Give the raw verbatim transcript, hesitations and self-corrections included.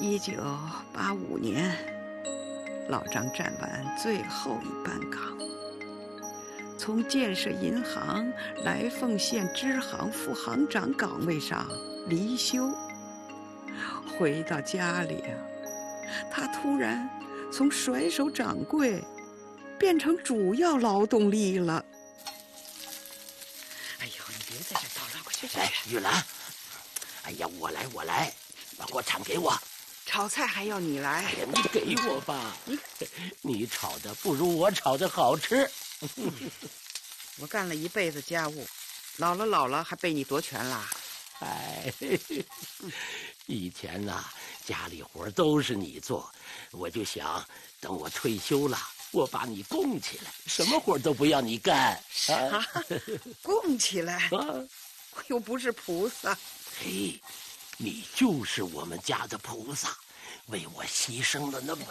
一九八五年，老张站完最后一班岗，从建设银行来凤县支行副行长岗位上离休。回到家里啊，他突然从甩手掌柜变成主要劳动力了。哎呦，你别在这叨唠，快去去！ 哎，玉兰，哎呀，我来，我来，把锅铲给我。 炒菜还要你来？ 哎呀，你给我吧，你你炒的不如我炒的好吃。 我干了一辈子家务，老了老了还被你夺权了。 哎，以前呐、啊，家里活都是你做，我就想等我退休了，我把你供起来，什么活都不要你干。 啊，供起来？ 啊， 我又不是菩萨。 嘿，你就是我们家的菩萨，为我牺牲了那么